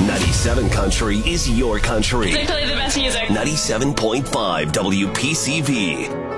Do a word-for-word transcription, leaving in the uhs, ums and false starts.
ninety-seven Country is your country. They play the best music. ninety-seven point five W P C V.